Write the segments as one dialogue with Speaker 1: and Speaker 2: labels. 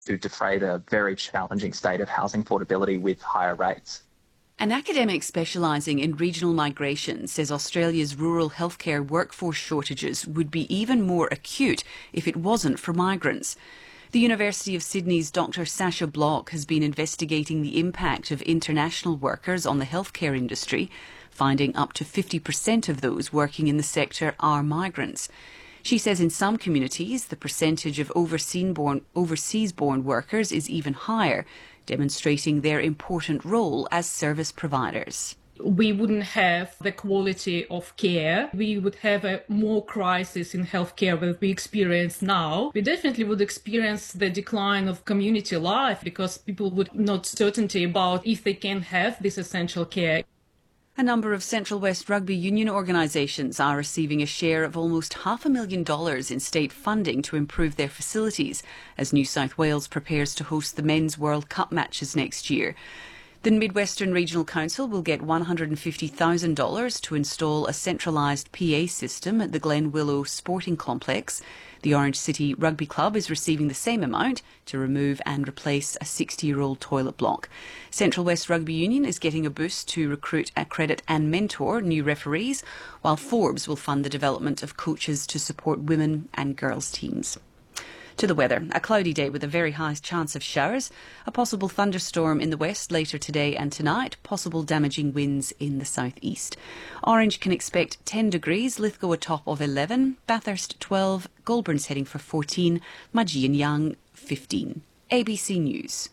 Speaker 1: to defray the very challenging state of housing affordability with higher rates.
Speaker 2: An academic specialising in regional migration says Australia's rural healthcare workforce shortages would be even more acute if it wasn't for migrants. The University of Sydney's Dr. Sasha Block has been investigating the impact of international workers on the healthcare industry, finding up to 50% of those working in the sector are migrants. She says in some communities, the percentage of overseas-born workers is even higher, demonstrating their important role as service providers.
Speaker 3: We wouldn't have the quality of care. We would have a more crisis in healthcare than we experience now. We definitely would experience the decline of community life because people would not certainty about if they can have this essential care.
Speaker 2: A number of Central West Rugby Union organisations are receiving a share of almost $500,000 in state funding to improve their facilities as New South Wales prepares to host the Men's World Cup matches next year. The Mid-Western Regional Council will get $150,000 to install a centralised PA system at the Glen Willow Sporting Complex. The Orange City Rugby Club is receiving the same amount to remove and replace a 60-year-old toilet block. Central West Rugby Union is getting a boost to recruit, accredit and mentor new referees, while Forbes will fund the development of coaches to support women and girls teams. To the weather, a cloudy day with a very high chance of showers, a possible thunderstorm in the west later today and tonight, possible damaging winds in the southeast. Orange can expect 10 degrees, Lithgow a top of 11, Bathurst 12, Goulburn's heading for 14, Mudgee and Young 15. ABC News.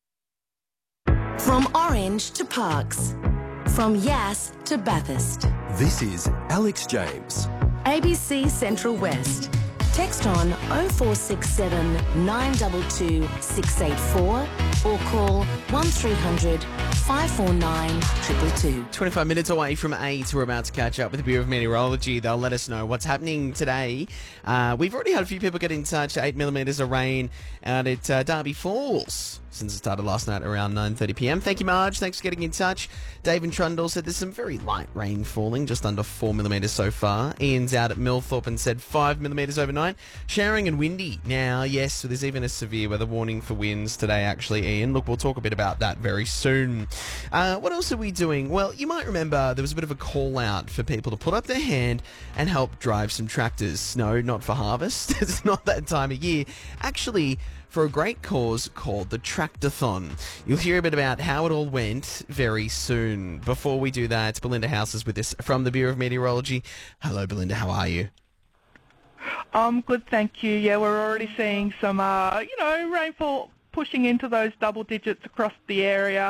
Speaker 4: From Orange to Parkes, from Yass to Bathurst.
Speaker 5: This is Alex James.
Speaker 4: ABC Central West. Text on 0467 922 684 or call 1300 549 222.
Speaker 6: 25 minutes away from 8, we're about to catch up with the Bureau of Meteorology. They'll let us know what's happening today. We've already had a few people get in touch. 8 millimetres of rain out at Derby Falls since it started last night around 9:30pm. Thank you, Marge. Thanks for getting in touch. Dave in Trundle said there's some very light rain falling, just under 4 millimetres so far. Ian's out at Millthorpe and said 5 millimetres overnight. Showering and windy. Now, yes, so there's even a severe weather warning for winds today, actually, Ian. Look, we'll talk a bit about that very soon. What else are we doing? Well, you might remember there was a bit of a call out for people to put up their hand and help drive some tractors. No, not for harvest. It's not that time of year. Actually, for a great cause called the Tractathon. You'll hear a bit about how it all went very soon. Before we do that, Belinda House is with us from the Bureau of Meteorology. Hello, Belinda. How are you?
Speaker 7: Good, thank you. Yeah, we're already seeing some, rainfall pushing into those double digits across the area.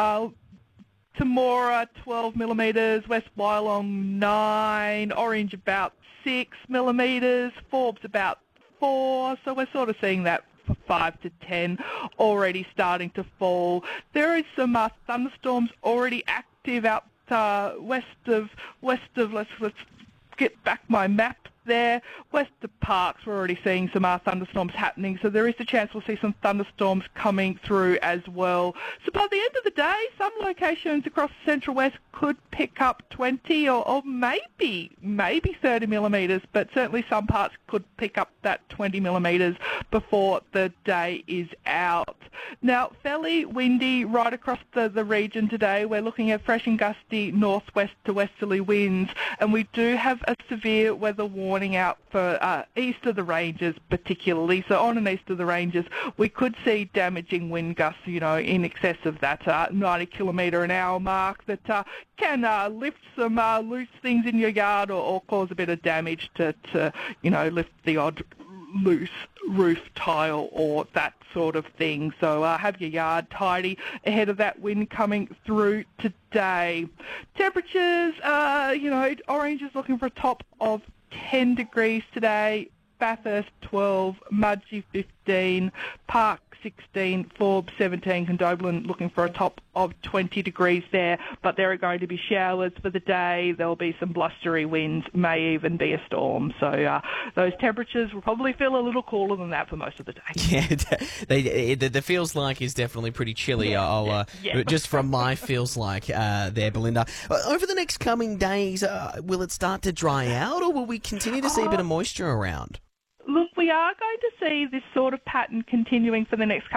Speaker 7: Temora, 12 millimetres, West Wyalong, 9, Orange about 6 millimetres, Forbes about 4, so we're sort of seeing that 5 to 10 already starting to fall. There is some thunderstorms already active out west of let's get back my map there. West of Parkes, we're already seeing some thunderstorms happening, so there is a chance we'll see some thunderstorms coming through as well. So by the end of the day, some locations across the Central West could pick up 20 or maybe 30 millimetres, but certainly some parts could pick up that 20 millimetres before the day is out. Now, fairly windy right across the region today. We're looking at fresh and gusty northwest to westerly winds, and we do have a severe weather warning out for east of the ranges particularly. So on and east of the ranges, we could see damaging wind gusts, in excess of that 90 kilometre an hour mark that can lift some loose things in your yard or cause a bit of damage to lift the odd loose roof tile or that sort of thing. So have your yard tidy ahead of that wind coming through today. Temperatures, Orange is looking for a top of 10 degrees today, Bathurst 12, Mudgee 15, Park 16, Forbes 17, Condobolin looking for a top of 20 degrees there, but there are going to be showers for the day. There'll be some blustery winds, may even be a storm. So those temperatures will probably feel a little cooler than that for most of the day.
Speaker 6: Yeah, the feels like is definitely pretty chilly.
Speaker 7: Yeah,
Speaker 6: Just from my feels like there, Belinda. Over the next coming days, will it start to dry out or will we continue to see a bit of moisture around?
Speaker 7: Look, we are going to see this sort of pattern continuing for the next couple